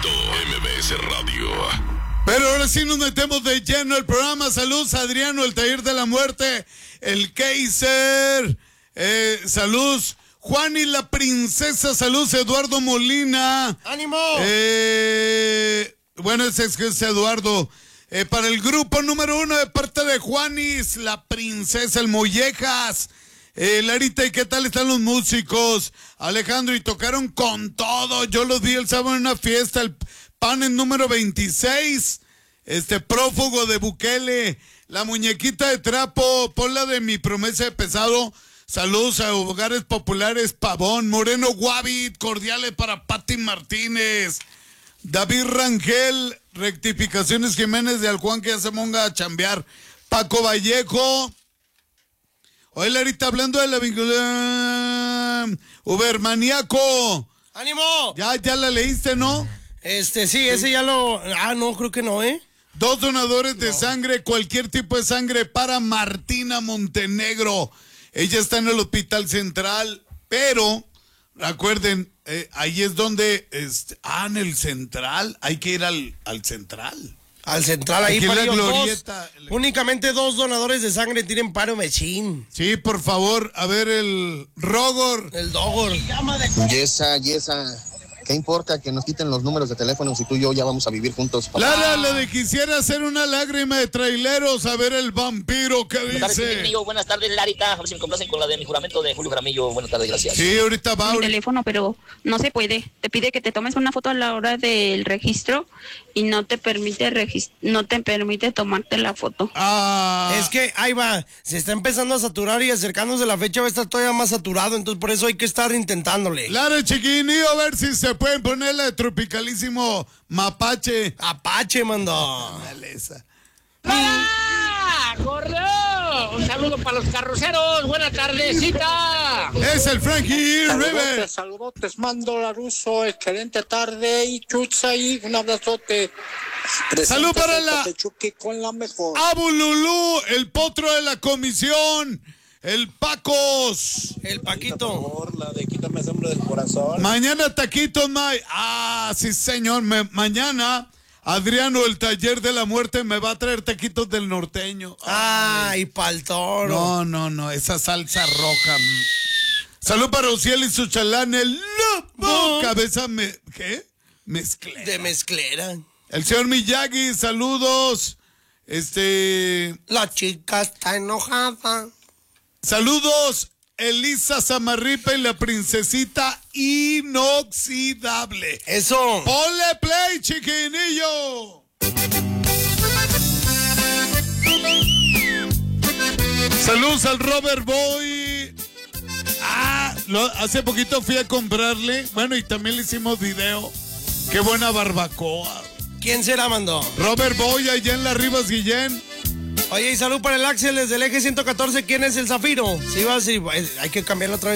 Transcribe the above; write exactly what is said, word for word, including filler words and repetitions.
Perfecto, M B S Radio. Pero ahora sí nos metemos de lleno el programa. Saludos, Adriano, el Taller de la Muerte, el Kaiser. Eh, saludos, Juan y la Princesa. Saludos, Eduardo Molina. ¡Ánimo! Eh, bueno, ese es, es Eduardo. Eh, para el grupo número uno de parte de Juanis, la Princesa, el Mollejas. Eh, Larita, ¿y qué tal están los músicos? Alejandro, y tocaron con todo. Yo los vi el sábado en una fiesta, el panel número veintiséis. Este prófugo de Bukele. La muñequita de trapo, ponla de Mi Promesa de Pesado. Saludos a Hogares Populares Pavón, Moreno Guavit, cordiales para Pati Martínez. David Rangel, rectificaciones Jiménez de Aljuan, que ya se ponga a chambear. Paco Vallejo. Oye, Larita, hablando de la vinculación. Ubermaníaco. ¡Ánimo! Ya, ya la leíste, ¿no? Este, sí, ese ya lo... Ah, no, creo que no, ¿eh? Dos donadores de no. sangre, cualquier tipo de sangre para Martina Montenegro. Ella está en el Hospital Central, pero, recuerden, eh, ahí es donde... Este, ah, en el Central, hay que ir al, al Central. Al Central, ahí para la glorieta. Dos, únicamente dos donadores de sangre tienen paro mechín. Sí, por favor, a ver el Rogor. El Dogor. Yesa, Yesa. ¿Qué importa que nos quiten los números de teléfono si tú y yo ya vamos a vivir juntos? Lara, lo de quisiera hacer una lágrima de traileros, a ver el vampiro que dice. Buenas tardes, niño. Buenas tardes, Larita. A ver si me complacen con la de mi juramento de Julio Jaramillo. Buenas tardes, gracias. Sí, ahorita va. Mi teléfono, pero no se puede. Te pide que te tomes una foto a la hora del registro y no te permite regist- no te permite tomarte la foto. Ah. Es que ahí va, se está empezando a saturar y acercándose la fecha va a estar todavía más saturado, entonces por eso hay que estar intentándole. Lara, chiquinillo, a ver si se pueden poner la de Tropicalísimo Mapache. Apache, mando. Maleza. ¡Hola! ¡Gordo! Un saludo para los carroceros. Buena tardecita. Es el Frankie River. Saludotes, Mando Laruso. Excelente tarde. Y Chutza y un abrazote. Salud para la con la mejor. Abululú, el potro de la comisión. El Pacos. El Paquito. Por favor, la de Quítame ese hombre del corazón. Mañana taquitos, May. Ah, sí, señor. Me, mañana Adriano, el Taller de la Muerte, me va a traer taquitos del norteño. Ay, Ay pa'l toro. No, no, no. Esa salsa roja. Salud para Uciel y su chalán. El lobo. Cabeza me... ¿Qué? Mezclera. De mezclera. El señor Miyagi, saludos. Este... La chica está enojada. Saludos, Elisa Zamarripa y la princesita inoxidable. Eso. Ponle play, chiquinillo. Saludos al Robert Boy. Ah, lo, hace poquito fui a comprarle. Bueno, y también le hicimos video. Qué buena barbacoa. ¿Quién será, Mando? Robert Boy, allá en la Rivas Guillén. Oye, y salud para el Axel desde el eje ciento catorce. ¿Quién es el Zafiro? Sí, va, sí, hay que cambiarlo otra vez.